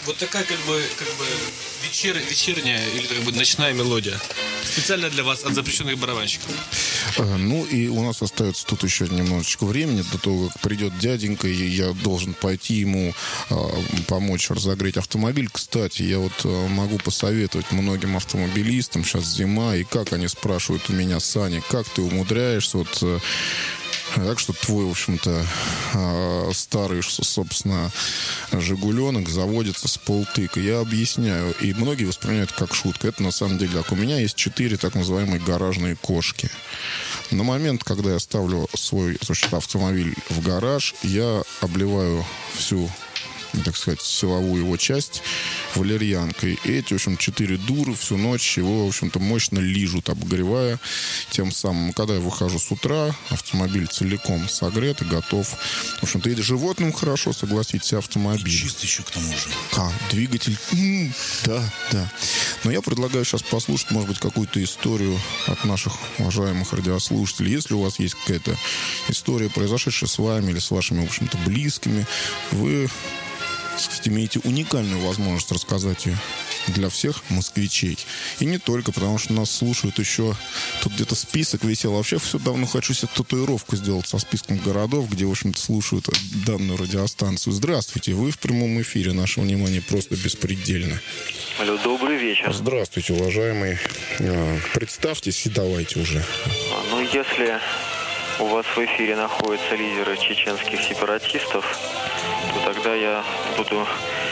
Вот такая как бы вечерняя или как бы ночная мелодия. Специально для вас от запрещенных барабанщиков. Ну и у нас остается тут еще немножечко времени до того, как придет дяденька, и я должен пойти ему помочь разогреть автомобиль. Кстати, я вот могу посоветовать многим автомобилистам, сейчас зима, и как они спрашивают у меня: Саня, как ты умудряешься вот так что твой, в общем-то, старый, собственно, «Жигуленок» заводится с полтыка. Я объясняю, и многие воспринимают как шутку. Это на самом деле так. У меня есть 4 так называемые гаражные кошки. На момент, когда я ставлю свой, значит, автомобиль в гараж, я обливаю всю, так сказать, силовую его часть валерьянкой. И эти, в общем, 4 дуры всю ночь его, в общем-то, мощно лижут, обогревая. Тем самым, когда я выхожу с утра, автомобиль целиком согрет и готов. В общем-то, и животным хорошо, согласитесь, автомобиль. Чистый еще к тому же. Двигатель. Да. Но я предлагаю сейчас послушать, может быть, какую-то историю от наших уважаемых радиослушателей. Если у вас есть какая-то история, произошедшая с вами или с вашими, в общем-то, близкими, вы, кстати, имеете уникальную возможность рассказать ее для всех москвичей. И не только, потому что нас слушают еще... Тут где-то список висел. Вообще все давно хочу себе татуировку сделать со списком городов, где, в общем-то, слушают данную радиостанцию. Здравствуйте, вы в прямом эфире. Наше внимание просто беспредельно. Алло, добрый вечер. Здравствуйте, уважаемый. Представьтесь и давайте уже. Ну, если у вас в эфире находятся лидеры чеченских сепаратистов, то тогда я буду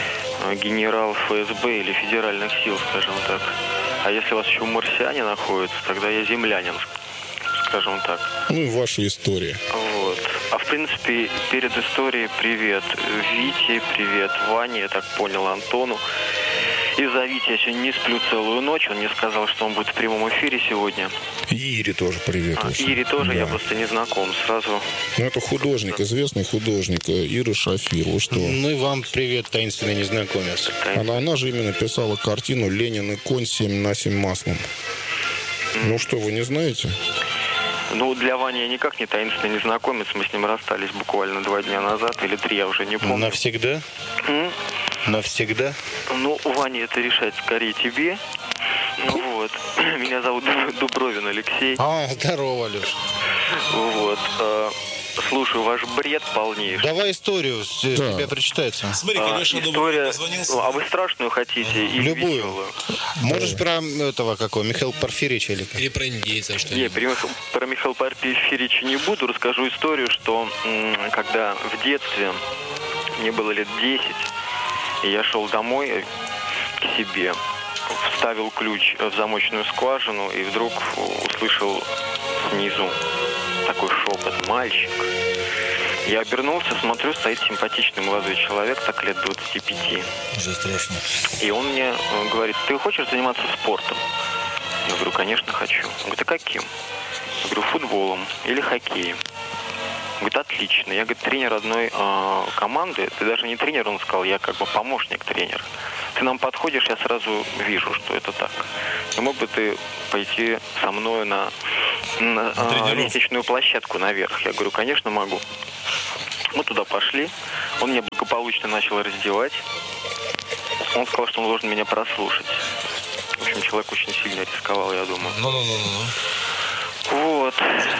генерал ФСБ или федеральных сил, скажем так. А если у вас еще марсиане находятся, тогда я землянин, скажем так. Ну и ваша история. Вот. А в принципе, перед историей привет Вите, привет Ване, я так понял, Антону. Из-за Вити я сегодня не сплю целую ночь. Он мне сказал, что он будет в прямом эфире сегодня. И Ире тоже привет. Ире тоже, да. Я просто не знаком сразу. Ну, это художник, известный художник Ира Шафир. Вы что? Ну и вам привет, таинственный незнакомец. Она же именно писала картину «Ленин и конь 7/7 маслом». Ну что, вы не знаете? Ну, для Вани я никак не таинственный незнакомец. Мы с ним расстались буквально 2 дня назад, или 3, я уже не помню. Навсегда? Навсегда? Ну, Ваня, это решать скорее тебе. Вот. Меня зовут Дубровин Алексей. Здорово, Леш. Вот. Слушаю ваш бред полнейший. Давай историю, тебе прочитается. Смотри, конечно, история... А вы страшную хотите? Или любую. веселую? Можешь про этого какого? Михаила Порфирьевича или как? Или про индейца что-нибудь. Не, про Михаила Порфирьевича не буду. Расскажу историю, что когда в детстве, мне было лет 10, и я шел домой к себе, вставил ключ в замочную скважину и вдруг услышал снизу такой шепот: «Мальчик». Я обернулся, смотрю, стоит симпатичный молодой человек, так лет 25. Уже страшно. И он мне говорит: «Ты хочешь заниматься спортом?» Я говорю: «Конечно, хочу». Он говорит: «А каким?» Я говорю: «Футболом или хоккеем». Он говорит: «Отлично». Я, говорит, тренер одной команды. Ты даже не тренер, он сказал, я как бы помощник тренера. Ты нам подходишь, я сразу вижу, что это так. Не мог бы ты пойти со мной на лестничную площадку наверх? Я говорю: «Конечно, могу». Мы туда пошли. Он меня благополучно начал раздевать. Он сказал, что он должен меня прослушать. В общем, человек очень сильно рисковал, я думаю. Вот.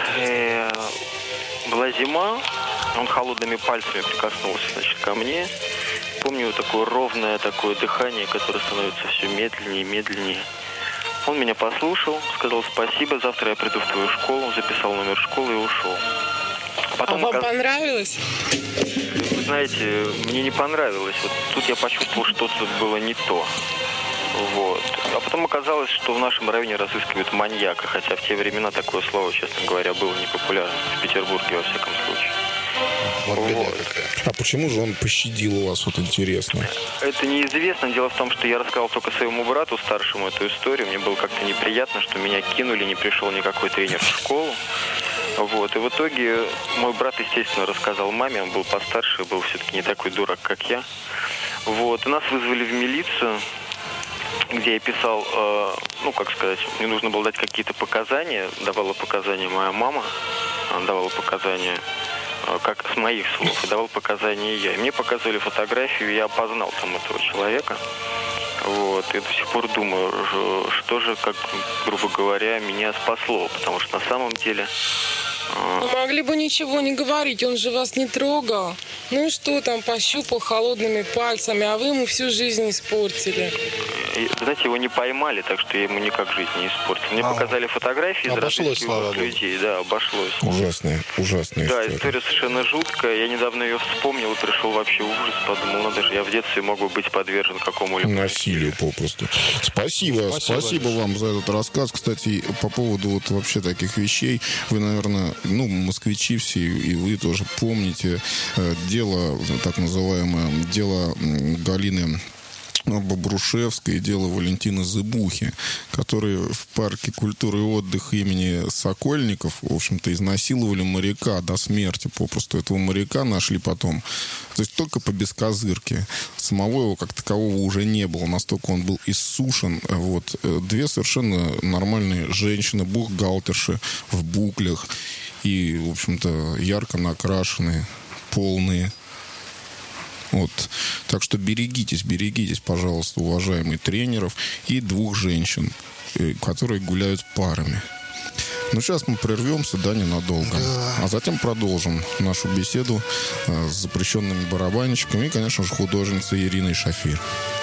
Была зима. Он холодными пальцами прикоснулся, значит, ко мне. Помню такое ровное такое дыхание, которое становится все медленнее и медленнее. Он меня послушал, сказал: «Спасибо, завтра я приду в твою школу», записал номер школы и ушел. Потом вам понравилось? Вы знаете, мне не понравилось. Вот тут я почувствовал, что что-то было не то. Вот. А потом оказалось, что в нашем районе разыскивают маньяка, хотя в те времена такое слово, честно говоря, было непопулярно. В Петербурге, во всяком случае. Вот беда какая. А почему же он пощадил у вас, вот интересно? Это неизвестно. Дело в том, что я рассказал только своему брату старшему эту историю. Мне было как-то неприятно, что меня кинули, не пришел никакой тренер в школу. Вот. И в итоге мой брат, естественно, рассказал маме. Он был постарше, был все-таки не такой дурак, как я. Вот. И нас вызвали в милицию, где я писал, как сказать, мне нужно было дать какие-то показания. Давала показания моя мама, она давала показания как с моих слов, и давал показания я. И мне показывали фотографию, я опознал там этого человека. Вот. И до сих пор думаю, что же, как, грубо говоря, меня спасло. Потому что на самом деле... Вы могли бы ничего не говорить, он же вас не трогал. Ну и что там, пощупал холодными пальцами, а вы ему всю жизнь испортили. И, знаете, его не поймали, так что я ему никак жизнь не испортил. Мне показали фотографии из разыскиваемых людей. Да, обошлось. Ужасная Да, история. история совершенно жуткая. Я недавно ее вспомнил и пришел вообще в ужас. Подумал, надо же, я в детстве мог бы быть подвержен какому-либо Насилию попросту. Спасибо вам за этот рассказ. Кстати, по поводу вот вообще таких вещей, вы, наверное, москвичи все, и вы тоже помните дело, так называемое, дело Галины Бобрушевской и дело Валентины Зыбухи, которые в парке культуры и отдыха имени Сокольников, в общем-то, изнасиловали моряка до смерти. Попросту этого моряка нашли потом. То есть только по бескозырке. Самого его как такового уже не было. Настолько он был иссушен. Вот. Две совершенно нормальные женщины, бухгалтерши в буклях и, в общем-то, ярко накрашенные, полные. Вот. Так что берегитесь, пожалуйста, уважаемые тренеров и двух женщин, которые гуляют парами. Ну, сейчас мы прервемся, да, ненадолго. А затем продолжим нашу беседу с запрещенными барабанщиками и, конечно же, художницей Ириной Шафир.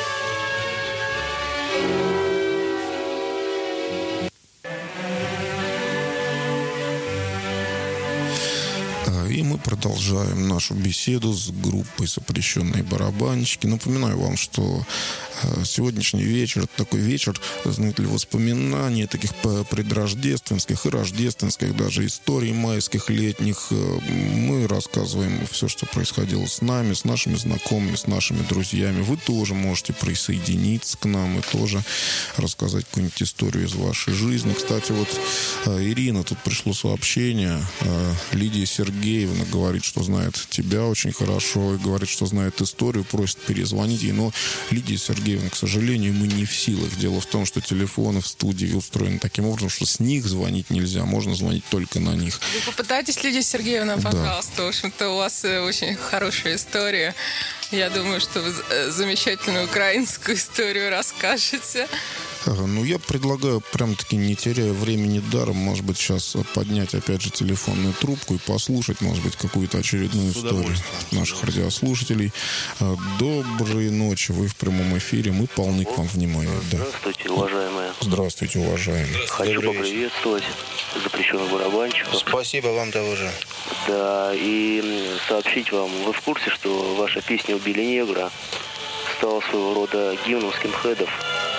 И мы продолжаем нашу беседу с группой «Запрещенные барабанщики». Напоминаю вам, что сегодняшний вечер — это такой вечер, знаете ли, воспоминаний таких предрождественских и рождественских даже историй майских, летних. Мы рассказываем все, что происходило с нами, с нашими знакомыми, с нашими друзьями. Вы тоже можете присоединиться к нам и тоже рассказать какую-нибудь историю из вашей жизни. Кстати, вот Ирина, тут пришло сообщение. Лидия Сергеевна говорит, что знает тебя очень хорошо и говорит, что знает историю, просит перезвонить ей. Но, Лидия Сергеевна, к сожалению, мы не в силах. Дело в том, что телефоны в студии устроены таким образом, что с них звонить нельзя, можно звонить только на них. Вы попытайтесь, Лидия Сергеевна, пожалуйста. Да. В общем-то, у вас очень хорошая история. Я думаю, что вы замечательную украинскую историю расскажете. Ну, я предлагаю, прям-таки не теряя времени даром, может быть, сейчас поднять, опять же, телефонную трубку и послушать, может быть, какую-то очередную историю наших радиослушателей. Доброй ночи, вы в прямом эфире, мы полны к вам внимания. Да. Здравствуйте, уважаемые. Здравствуйте, уважаемые. Хочу поприветствовать запрещенных барабанщиков. Спасибо вам того же. Да, и сообщить вам, вы в курсе, что ваша песня «Убили негра» стала своего рода гимном скинхедов?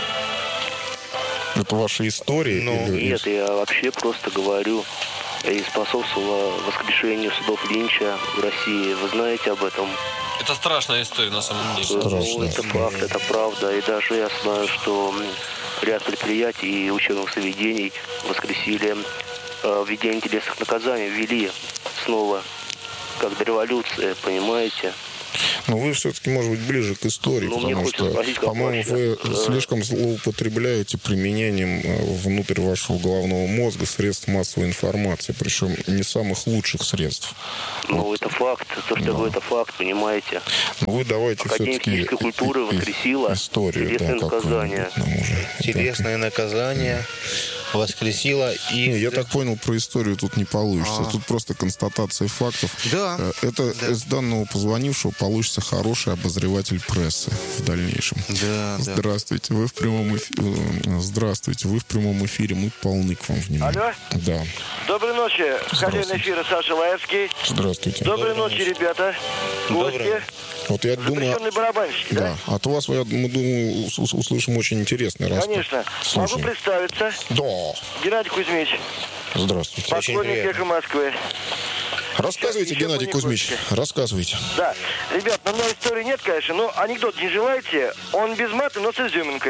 Это ваша история? Нет, я вообще просто говорю, и способствовала воскрешению судов Линча в России. Вы знаете об этом? Это страшная история, на самом деле. Страшная. Это факт, это правда. И даже я знаю, что ряд предприятий и учебных заведений воскресили введение телесных наказаний, ввели снова, как до революции, понимаете? Но вы все-таки, может быть, ближе к истории, потому что, по-моему, вы слишком злоупотребляете применением внутрь вашего головного мозга средств массовой информации, причем не самых лучших средств. Ну, вот. Это факт, то, что это факт, понимаете. Но вы давайте Академия все-таки физической культуры воскресила историю, телесное наказание. Телесное наказание воскресила и... Я так понял, про историю тут не получится. Тут просто констатация фактов. Да. Это из данного позвонившего получится хороший обозреватель прессы в дальнейшем. Да. Здравствуйте, вы в прямом эфире. Здравствуйте, вы в прямом эфире, мы полны к вам внимания. Алло? Да. Доброй ночи, хозяин эфира Саша Лаевский. Здравствуйте. Доброй ночи, ребята. Гости. Вот я думаю... Запрещенные барабанщики, да? Да. От вас, мы, думаю, услышим очень интересный рассказ. Конечно. Слушаем. Могу представиться. Да. Геннадий Кузьмич. Здравствуйте. Поклонник «Эхо Москвы». Рассказывайте, Еще Геннадий Кузьмич, рассказывайте. Да. Ребят, у меня истории нет, конечно, но анекдот не желаете? Он без мата, но с изюминкой.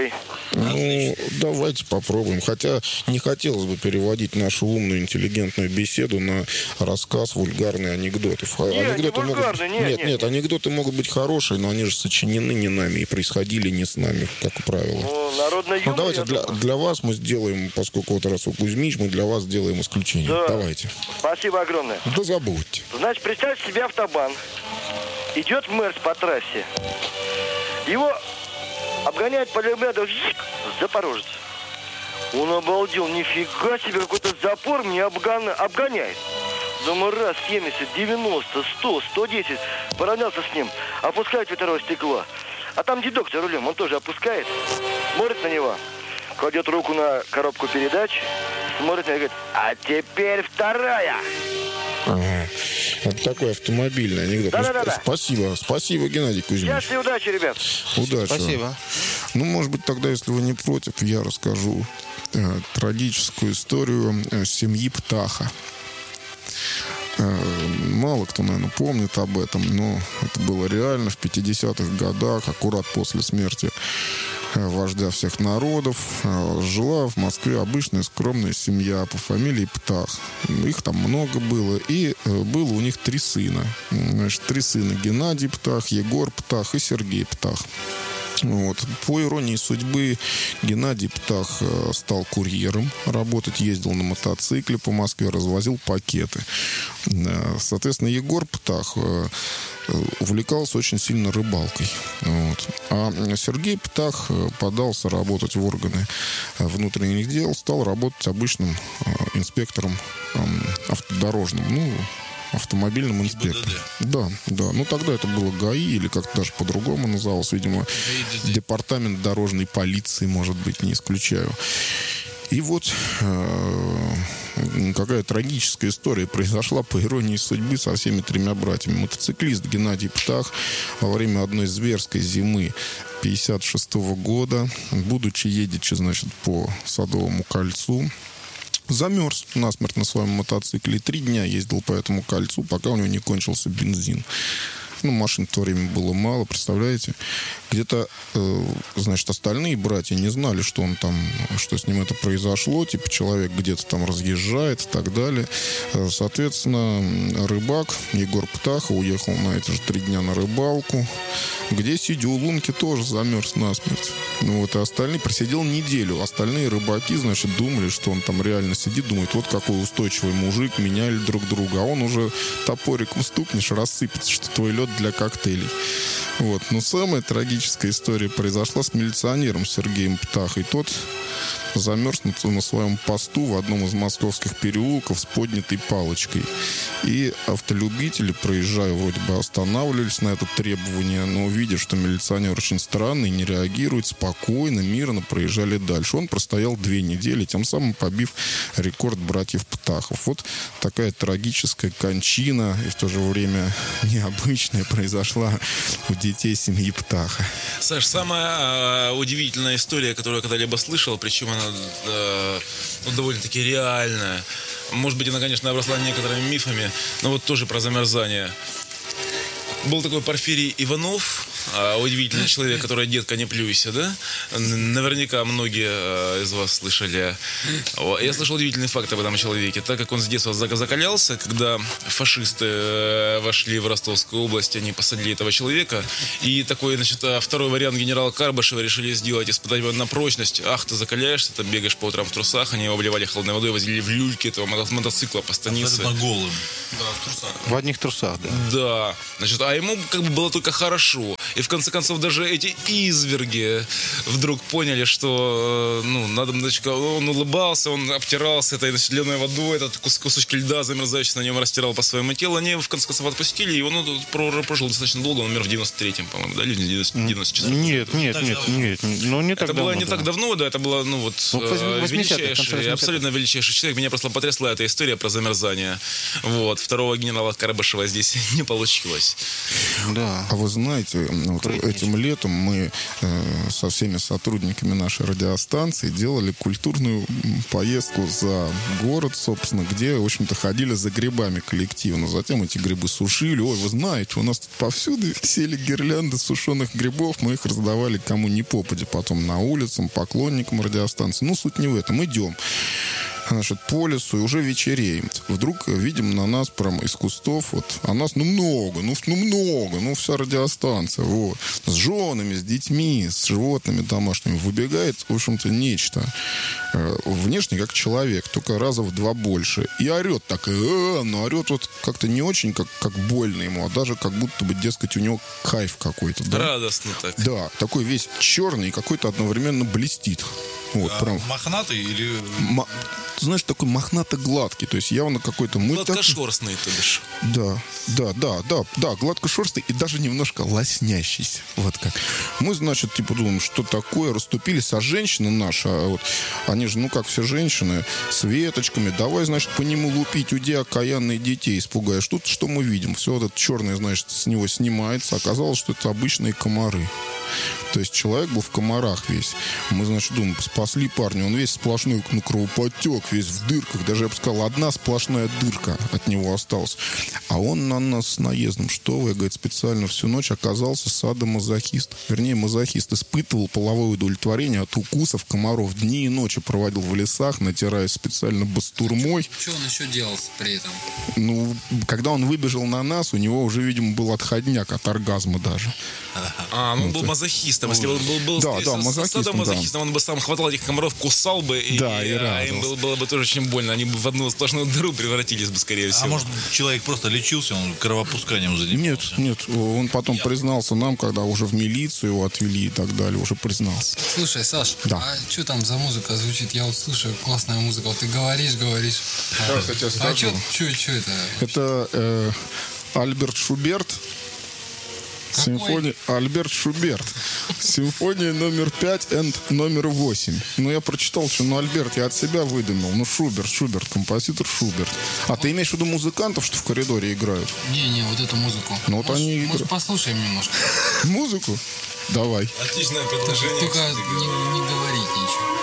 Ну, давайте попробуем. Хотя не хотелось бы переводить нашу умную, интеллигентную беседу на рассказ, вульгарные анекдоты. Анекдоты не вульгарные, нет. Анекдоты могут быть хорошие, но они же сочинены не нами и происходили не с нами, как правило. Ну, народный юмор, давайте для вас мы сделаем, поскольку вот раз у Кузьмич, мы для вас сделаем исключение. Да. Давайте. Спасибо огромное. Да забудьте. Значит, представьте себе автобан. Идет Мерс по трассе. Его обгоняет полиметр запорожец. Он обалдел, нифига себе, какой-то запор мне обгоняет. Думаю, раз, 70, 90, 100, 110. Поравнялся с ним, опускает ветровое стекло. А там дедок за рулем, он тоже опускает, смотрит на него, кладет руку на коробку передач, смотрит на него и говорит: а теперь вторая. Ага. Это такой автомобильный анекдот. Да. Спасибо, Геннадий Кузьмич. Счастья и удачи, ребят. Удачи. Спасибо. Ну, может быть, тогда, если вы не против, я расскажу трагическую историю семьи Птаха. Мало кто, наверное, помнит об этом, но это было реально в 50-х годах, аккурат после смерти вождя всех народов. Жила в Москве обычная скромная семья по фамилии Птах. Их там много было. И было у них 3 сына. Значит, 3 сына: Геннадий Птах, Егор Птах и Сергей Птах. Вот. По иронии судьбы, Геннадий Птах стал курьером работать, ездил на мотоцикле по Москве, развозил пакеты. Соответственно, Егор Птах увлекался очень сильно рыбалкой. Вот. А Сергей Птах подался работать в органы внутренних дел, стал работать обычным инспектором автодорожным, автомобильным инспектором. Да. Ну, тогда это было ГАИ, или как-то даже по-другому называлось, видимо, департамент дорожной полиции, может быть, не исключаю. И вот какая трагическая история произошла, по иронии судьбы, со всеми 3 братьями. Мотоциклист Геннадий Птах во время одной зверской зимы 1956 года, будучи едучи, значит, по Садовому кольцу, замерз насмерть на своем мотоцикле и 3 дня ездил по этому кольцу, пока у него не кончился бензин. Машин в то время было мало, представляете? Где-то, значит, остальные братья не знали, что он там, что с ним это произошло. Типа, человек где-то там разъезжает и так далее. Соответственно, рыбак Егор Птаха уехал на эти же 3 дня на рыбалку, где, сидя у лунки, тоже замерз насмерть. И остальные просидел неделю. Остальные рыбаки, значит, думали, что он там реально сидит, думает, вот какой устойчивый мужик, меняли друг друга. А он уже топориком стукнешь, рассыпется, что твой лед для коктейлей. Но самая трагическая история произошла с милиционером Сергеем Птахой. Тот замерз на своем посту в одном из московских переулков с поднятой палочкой. И автолюбители, проезжая, вроде бы останавливались на это требование, но увидев, что милиционер очень странный, не реагирует, спокойно, мирно проезжали дальше. Он простоял 2 недели, тем самым побив рекорд братьев Птахов. Вот такая трагическая кончина и в то же время необычная произошла у детей семьи Птаха. Саш, самая удивительная история, которую я когда-либо слышал, причем она довольно-таки реальная. Может быть, она, конечно, обросла некоторыми мифами, но вот тоже про замерзание. Был такой Порфирий Иванов, удивительный человек, который «Детка, не плюйся», да? Наверняка многие из вас слышали. Я слышал удивительный факт об этом человеке. Так как он с детства закалялся, когда фашисты вошли в Ростовскую область, они посадили этого человека. И такой, значит, второй вариант генерала Карбышева решили сделать, испытать его на прочность. Ах, ты закаляешься, ты бегаешь по утрам в трусах. Они его обливали холодной водой, возили в люльки этого мотоцикла по станице. Абсолютно голым. Да, в трусах. В одних трусах, да. Да. Значит, а ему как бы было только хорошо. И в конце концов даже эти изверги вдруг поняли, что надо, значит, он улыбался, он обтирался этой ледяной водой, этот кусочки льда, замерзающий на нем, растирал по своему телу. Они в конце концов отпустили, и он прожил достаточно долго, он умер в 93-м, по-моему, да, или в 94-м. Нет, не так это давно. было не так давно, да, это было, величайший, абсолютно величайший человек. Меня просто потрясла эта история про замерзание. Вот, второго генерала Карбышева здесь не получилось. Да. А вы знаете, вот этим летом мы со всеми сотрудниками нашей радиостанции делали культурную поездку за город, собственно, где, в общем-то, ходили за грибами коллективно. Затем эти грибы сушили. Ой, вы знаете, у нас тут повсюду висели гирлянды сушеных грибов. Мы их раздавали кому ни попадя. Потом на улицам, поклонникам радиостанции. Ну, суть не в этом. Идем, значит, по лесу, и уже вечереет. Вдруг видим на нас прямо из кустов, вот, а нас, много, вся радиостанция, вот, с женами, с детьми, с животными домашними, выбегает, в общем-то, нечто. Внешне как человек, только раза в 2 больше. И орет так, но орет вот как-то не очень, как больно ему, а даже как будто бы, дескать, у него кайф какой-то. Да? Радостно так. Да, такой весь черный и какой-то одновременно блестит. Вот, прям. Мохнатый или... Ты знаешь, такой мохнато-гладкий, то есть явно какой-то... Гладкошерстный, то бишь. Да, гладкошерстный и даже немножко лоснящийся. Вот как. Мы, значит, типа думаем, что такое, расступились, а женщина наша, вот, они же, ну как все женщины, с веточками, давай, значит, по нему лупить, уйди, окаянные детей испугаешь. Тут что мы видим? Все вот это черное, значит, с него снимается. Оказалось, что это обычные комары. То есть человек был в комарах весь. Мы, значит, думаем, спасли парня. Он весь сплошной, ну, кровоподтек, весь в дырках. Даже, я бы сказал, одна сплошная дырка от него осталась. А он на нас с наездом. Что вы, говорит, специально всю ночь оказался садомазохист. Вернее, мазохист. Испытывал половое удовлетворение от укусов комаров. Дни и ночи проводил в лесах, натираясь специально бастурмой. Что он еще делал при этом? Ну, когда он выбежал на нас, у него уже, видимо, был отходняк от оргазма даже. Он был мазохистом. Если он был мазохистом, он бы сам хватал этих комаров, кусал бы, и им было бы тоже очень больно. Они бы в одну сплошную дыру превратились бы, скорее всего. А может, человек просто лечился, он кровопусканием занимался? Нет. Он потом признался нам, когда уже в милицию его отвели и так далее, уже признался. Слушай, Саш, да. А что там за музыка звучит? Я вот слушаю, классная музыка. Вот ты говоришь. Сейчас я тебе скажу. Что это? Это Альберт Шуберт. Симфония Альберт Шуберт. Симфония номер 5 и номер 8. Ну, я прочитал, что Альберт я от себя выдумал. Ну, Шуберт, композитор Шуберт. А ты имеешь в виду музыкантов, что в коридоре играют? Не, вот эту музыку. Ну, вот они играют. Может, послушаем немножко? Музыку? Давай. Отличное предложение. Только не говорить ничего.